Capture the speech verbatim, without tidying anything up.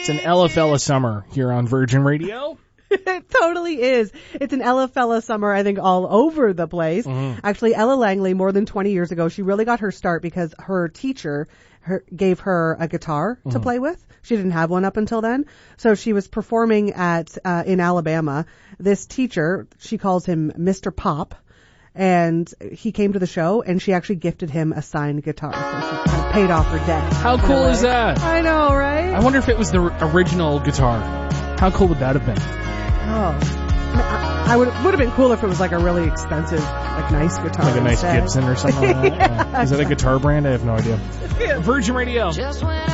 It's an Ella Fella summer here on Virgin Radio. It totally is. It's an Ella Fella summer, I think, all over the place. Mm-hmm. Actually, Ella Langley, more than twenty years ago, she really got her start because her teacher her, gave her a guitar mm-hmm. to play with. She didn't have one up until then. So she was performing at uh, in Alabama. This teacher, she calls him Mister Pop, and he came to the show, and she actually gifted him a signed guitar. So she kind of paid off her debt. How cool is that? I know, right? I wonder if it was the original guitar. How cool would that have been? Oh, I, I would would have been cool if it was like a really expensive, like nice guitar. Like a nice instead. Gibson or something like that. Yeah. Is that a guitar brand? I have no idea. Virgin Radio. Just when